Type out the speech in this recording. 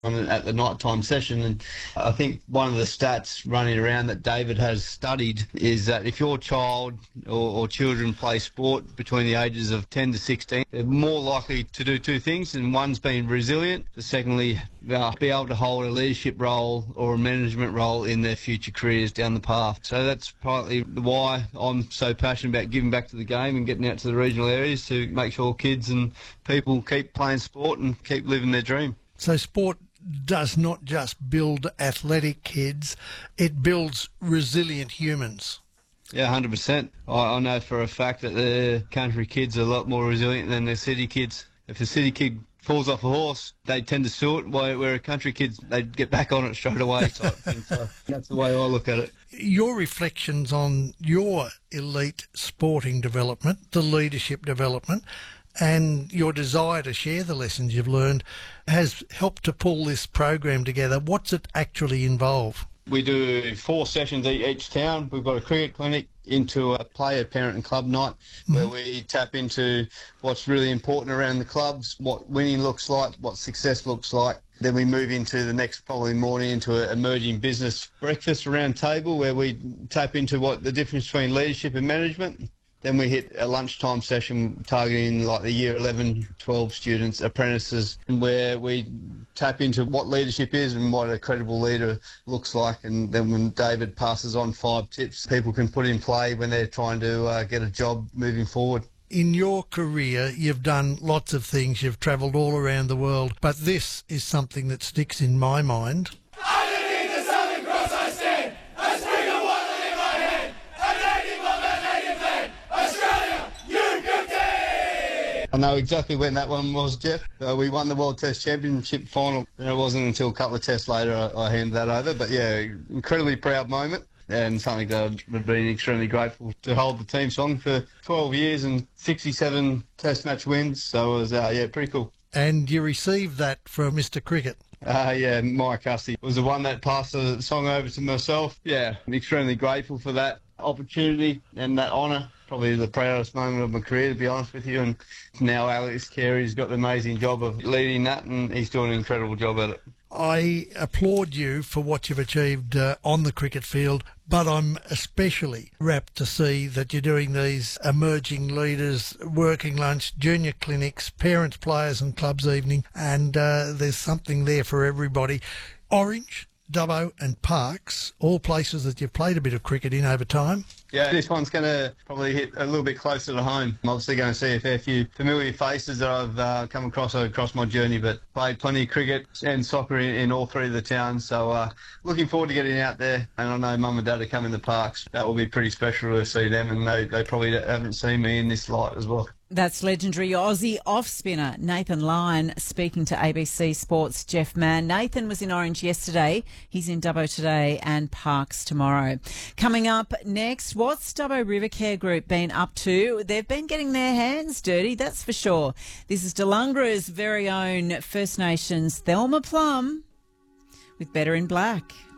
at the nighttime session. And I think one of the stats running around that David has studied is that if your child or children play sport between the ages of 10 to 16, they're more likely to do two things, and one's being resilient, but secondly, be able to hold a leadership role or a management role in their future careers down the path. So that's partly why I'm so passionate about giving back to the game and getting out to the regional areas to make sure kids and people keep playing sport and keep living their dream. So sport does not just build athletic kids, it builds resilient humans. Yeah, 100%. I know for a fact that the country kids are a lot more resilient than the city kids. If a city kid falls off a horse, they tend to sue it, where a country kid, they get back on it straight away type thing. So that's the way I look at it. Your reflections on your elite sporting development, the leadership development, and your desire to share the lessons you've learned has helped to pull this program together. What's it actually involve? We do 4 sessions each town. We've got a cricket clinic into a player, parent and club night where we tap into what's really important around the clubs, what winning looks like, what success looks like. Then we move into the next following morning into an emerging business breakfast round table where we tap into what the difference between leadership and management. Then we hit a lunchtime session targeting like the year 11, 12 students, apprentices, where we tap into what leadership is and what a credible leader looks like. And then when David passes on 5 tips, people can put in play when they're trying to get a job moving forward. In your career, you've done lots of things. You've travelled all around the world. But this is something that sticks in my mind. I know exactly when that one was, Jeff. We won the World Test Championship final, and it wasn't until a couple of tests later I handed that over. But yeah, incredibly proud moment and something that I've been extremely grateful to hold the team song for 12 years and 67 test match wins. So it was, pretty cool. And you received that from Mr. Cricket. Yeah, Mike Hussey was the one that passed the song over to myself. Yeah, I'm extremely grateful for that opportunity and that honour. Probably the proudest moment of my career, to be honest with you. And now Alex Carey's got the amazing job of leading that, and he's doing an incredible job at it. I applaud you for what you've achieved on the cricket field, but I'm especially rapt to see that you're doing these emerging leaders, working lunch, junior clinics, parents, players and clubs evening, and there's something there for everybody. Orange, Dubbo and Parkes, all places that you've played a bit of cricket in over time. Yeah, this one's going to probably hit a little bit closer to home. I'm obviously going to see a fair few familiar faces that I've come across my journey, but played plenty of cricket and soccer in all 3 of the towns. So looking forward to getting out there. And I know Mum and Dad are coming to Parkes. That will be pretty special to see them, and they probably haven't seen me in this light as well. That's legendary Aussie off-spinner Nathan Lyon speaking to ABC Sports' Jeff Mann. Nathan was in Orange yesterday. He's in Dubbo today and Parkes tomorrow. Coming up next, what's Dubbo River Care Group been up to? They've been getting their hands dirty, that's for sure. This is Delungra's very own First Nations Thelma Plum with Better in Black.